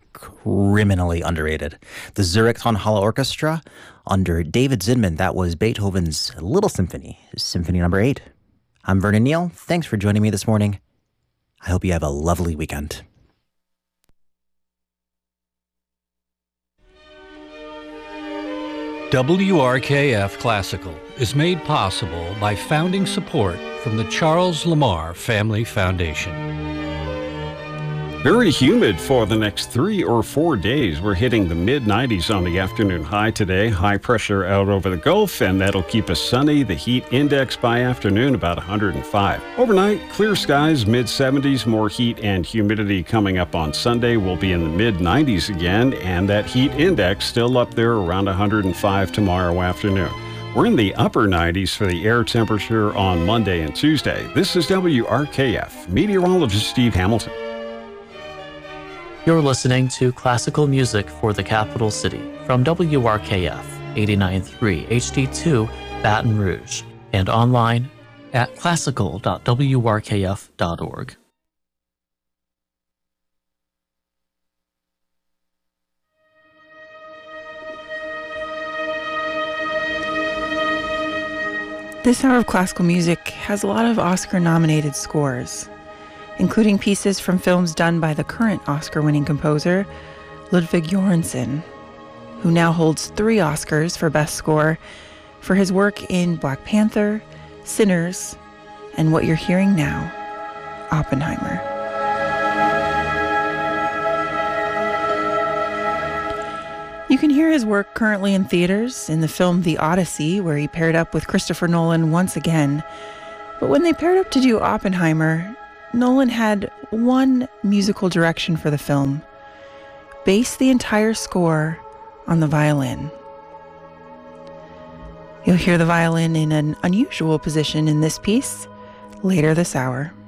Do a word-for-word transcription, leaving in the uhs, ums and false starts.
criminally underrated. The Zurich Tonhalle Orchestra, under David Zinman, that was Beethoven's Little Symphony, Symphony number eight. I'm Vernon Neal. Thanks for joining me this morning. I hope you have a lovely weekend. W R K F Classical is made possible by founding support from the Charles Lamar Family Foundation. Very humid for the next three or four days. We're hitting the mid nineties on the afternoon high today. High pressure out over the Gulf, and that'll keep us sunny. The heat index by afternoon about one hundred five. Overnight, clear skies, mid seventies. More heat and humidity coming up on Sunday. We'll be in the mid nineties again, and that heat index still up there around one hundred five tomorrow afternoon. We're in the upper nineties for the air temperature on Monday and Tuesday. This is W R K F. Meteorologist Steve Hamilton. You're listening to classical music for the capital city from W R K F eighty-nine point three H D two Baton Rouge and online at classical dot w r k f dot org. This hour of classical music has a lot of Oscar-nominated scores, including pieces from films done by the current Oscar-winning composer, Ludwig Göransson, who now holds three Oscars for Best Score for his work in Black Panther, Sinners, and what you're hearing now, Oppenheimer. You can hear his work currently in theaters in the film The Odyssey, where he paired up with Christopher Nolan once again. But when they paired up to do Oppenheimer, Nolan had one musical direction for the film: base the entire score on the violin. You'll hear the violin in an unusual position in this piece later this hour.